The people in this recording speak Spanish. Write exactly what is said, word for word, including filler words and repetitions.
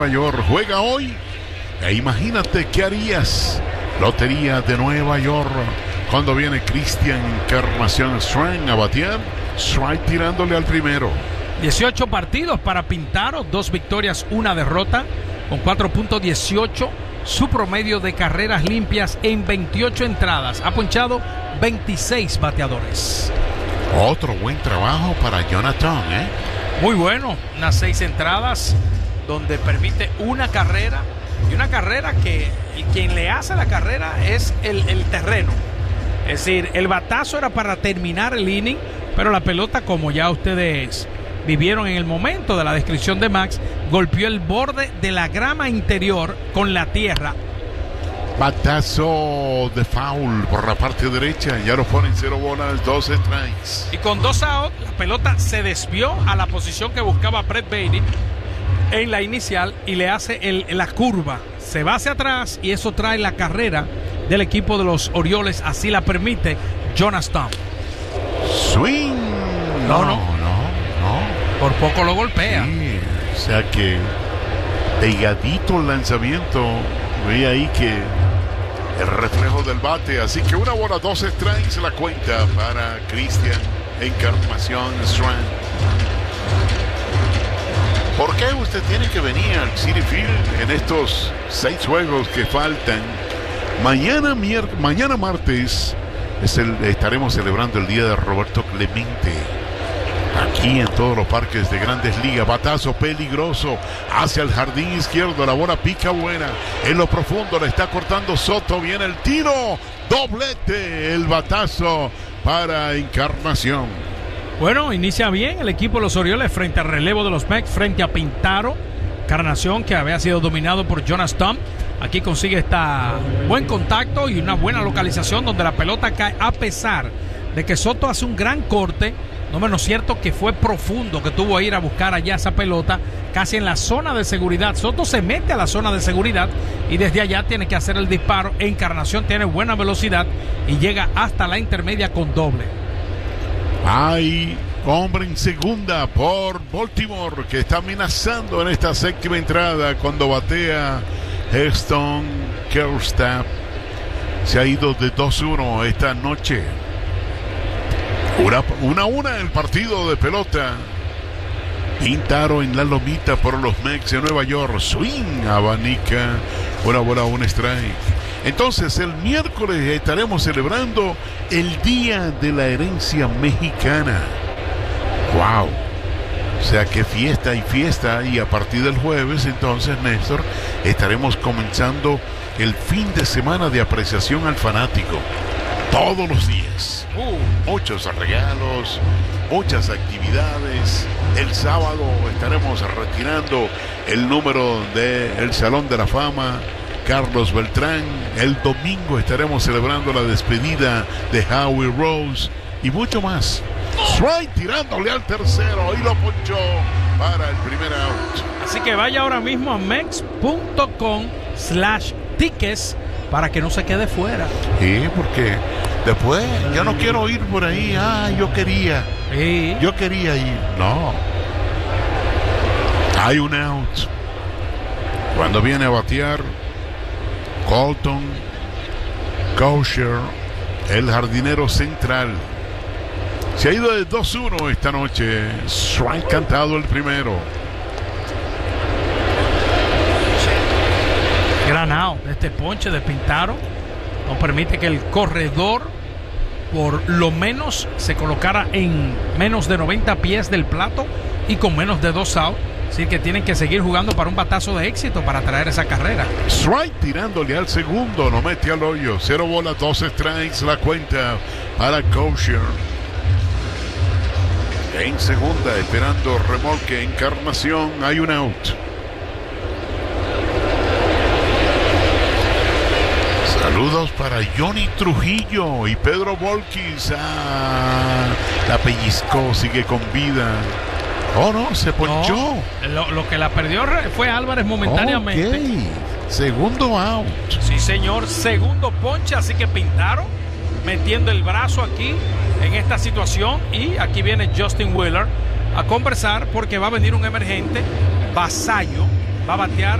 Nueva York juega hoy. E imagínate qué harías. Lotería de Nueva York. Cuando viene Christian Encarnación Strand a batear. Strike tirándole al primero. dieciocho partidos para Pintaro, dos victorias, una derrota, con cuatro punto dieciocho. Su promedio de carreras limpias en veintiocho entradas. Ha ponchado veintiséis bateadores. Otro buen trabajo para Jonathan, ¿eh? Muy bueno, unas seis entradas donde permite una carrera. Y una carrera que y quien le hace la carrera es el, el terreno. Es decir, el batazo era para terminar el inning, pero la pelota, como ya ustedes vivieron en el momento de la descripción de Max, golpeó el borde de la grama interior con la tierra. Batazo de foul por la parte derecha. Ya lo ponen cero bolas, dos strikes. Y con dos outs, la pelota se desvió a la posición que buscaba Brett Baty en la inicial y le hace el, la curva. Se va hacia atrás y eso trae la carrera del equipo de los Orioles. Así la permite Jonathan. Swing. No, no. No, por poco lo golpea. Sí, o sea que pegadito el lanzamiento. Ve ahí que el reflejo del bate. Así que una bola, dos strikes la cuenta para Christian Encarnación Strand. ¿Por qué usted tiene que venir al Citi Field en estos seis juegos que faltan? Mañana, mier- mañana martes es el, estaremos celebrando el día de Roberto Clemente. Aquí en todos los parques de Grandes Ligas. Batazo peligroso hacia el jardín izquierdo. La bola pica buena. En lo profundo la está cortando Soto. Viene el tiro. Doblete. El batazo para Encarnación. Bueno, inicia bien el equipo de los Orioles frente al relevo de los Mets, frente a Pintaro. Encarnación, que había sido dominado por Jonas Tom. Aquí consigue esta buen contacto y una buena localización donde la pelota cae, a pesar de que Soto hace un gran corte. No menos cierto que fue profundo, que tuvo que ir a buscar allá esa pelota, casi en la zona de seguridad. Soto se mete a la zona de seguridad y desde allá tiene que hacer el disparo. Encarnación tiene buena velocidad y llega hasta la intermedia con doble. Hay hombre en segunda por Baltimore que está amenazando en esta séptima entrada cuando batea Heston Kjerstad. Se ha ido de dos uno esta noche. Una, una una el partido de pelota. Pintaro en la lomita por los Mets de Nueva York. Swing, abanica. Una bola, un strike. Entonces el miércoles estaremos celebrando el Día de la Herencia Mexicana. Wow. O sea que fiesta y fiesta. Y a partir del jueves entonces, Néstor, estaremos comenzando el fin de semana de apreciación al fanático. Todos los días. Uh, muchos regalos, muchas actividades. El sábado estaremos retirando el número del Salón de la Fama, Carlos Beltrán. El domingo estaremos celebrando la despedida de Howie Rose y mucho más. Strike tirándole al tercero y lo ponchó para el primer out. Así que vaya ahora mismo a mex punto com slash tickets para que no se quede fuera. Sí, porque después yo no quiero ir por ahí. Ah, yo quería. Sí. Yo quería ir. No. Hay un out. Cuando viene a batear Colton Cowsher, el jardinero central. Se ha ido de dos uno esta noche. Strike cantado el primero. Gran out, este ponche de Pintaro no permite que el corredor por lo menos se colocara en menos de noventa pies del plato y con menos de dos outs. Así que tienen que seguir jugando para un batazo de éxito para traer esa carrera. Strike tirándole al segundo, no mete al hoyo. Cero bolas, dos strikes la cuenta para Kosher. En segunda, esperando remolque, Encarnación, hay un out. Saludos para Johnny Trujillo y Pedro Volkis. Ah, la pellizcó, sigue con vida. Oh, no, se ponchó. No, lo, lo que la perdió fue Álvarez momentáneamente. Okay. Segundo out. Sí, señor, segundo ponche, así que Pintaro metiendo el brazo aquí en esta situación. Y aquí viene Justin Wheeler a conversar porque va a venir un emergente, Vasallo, va a batear